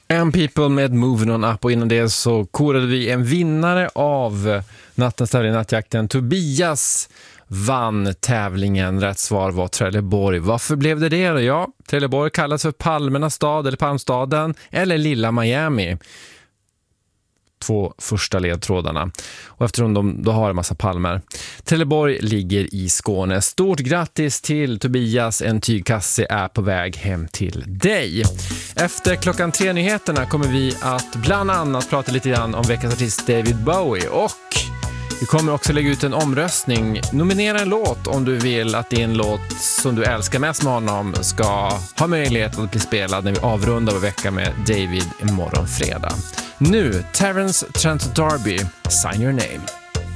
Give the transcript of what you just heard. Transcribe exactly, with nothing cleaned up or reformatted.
And People med Moving On Up, och innan det så korade vi en vinnare av nattens tävling, nattjakten. Tobias vann tävlingen. Rätt svar var Trelleborg. Varför blev det det då? Ja, Trelleborg kallas för Palmernas stad eller Palmstaden eller Lilla Miami. Två första ledtrådarna. Och eftersom de då har en massa palmer. Trelleborg ligger i Skåne. Stort grattis till Tobias. En tygkasse är på väg hem till dig. Efter klockan tre nyheterna kommer vi att bland annat prata lite grann om veckans artist David Bowie. Och vi kommer också lägga ut en omröstning. Nominera en låt om du vill att din låt som du älskar mest med honom ska ha möjlighet att bli spelad när vi avrundar vår vecka med David imorgon fredag. Nu, Terence Trent D'Arby, Sign Your Name.